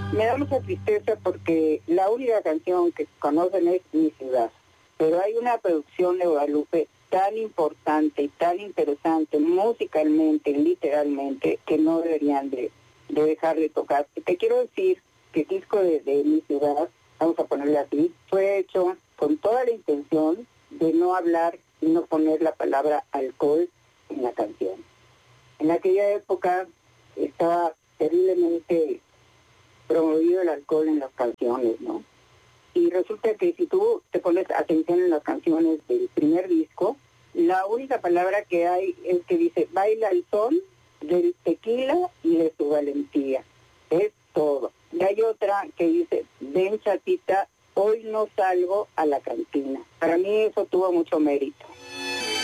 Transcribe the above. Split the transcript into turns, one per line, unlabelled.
Me da mucha tristeza porque la única canción que conocen es Mi Ciudad, pero hay una producción de Guadalupe tan importante y tan interesante musicalmente, literalmente, que no deberían de dejar de tocar. Te quiero decir que el disco de Mi Ciudad, vamos a ponerle así, fue hecho con toda la intención de no hablar y no poner la palabra alcohol en la canción. En aquella época estaba terriblemente promovido el alcohol en las canciones, ¿no? Y resulta que si tú te pones atención en las canciones del primer disco, la única palabra que hay es que dice, baila el son del tequila y de su valentía. Es todo. Y hay otra que dice, ven chatita, hoy no salgo a la cantina. Para mí eso tuvo mucho mérito.